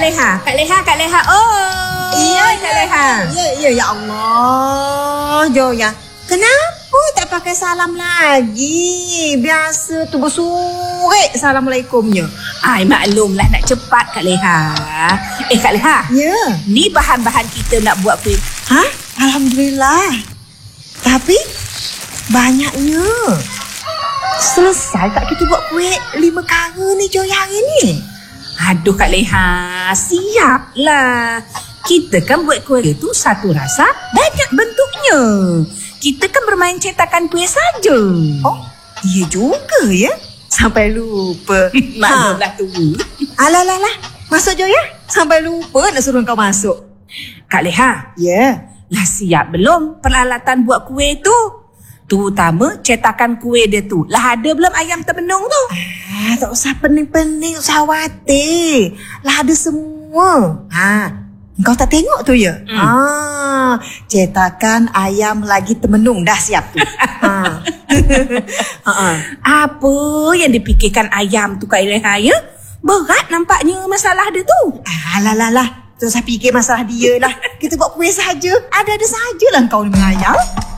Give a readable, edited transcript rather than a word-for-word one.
Kak Leha. Oh. Iya, Kak Leha. Ya Allah. Joya, kenapa tak pakai salam lagi? Biasa tu bersurik assalamualaikumnya. Maklumlah nak cepat Kak Leha. Kak Leha. Ya. Ni bahan-bahan kita nak buat kuih. Alhamdulillah. Tapi banyaknya. Selesai tak kita buat kuih 5 kara ni Joya hari ni? Aduh Kak Leha, siaplah. Kita kan buat kuih tu satu rasa, banyak bentuknya. Kita kan bermain cetakan kuih saja. Oh, iya juga ya. Sampai lupa. Maklumlah tu. Alah. Masuk Joya. Sampai lupa nak suruh kau masuk. Kak Leha. Ya. Lah siap belum peralatan buat kuih tu? Terutama cetakan kuih dia tu. Lah ada belum ayam terbenung tu? Tak usah pening-pening, tak usah khawatir. Lah ada semua. Kau tak tengok tu ya? Cetakan ayam lagi termenung dah siap tu. Apa yang dipikirkan ayam tu Kak Leha ya? Berat nampaknya masalah dia tu. Alah. Tak usah fikir masalah dia lah. Kita buat kuih saja. Ada-ada sajalah kau ni mengayal.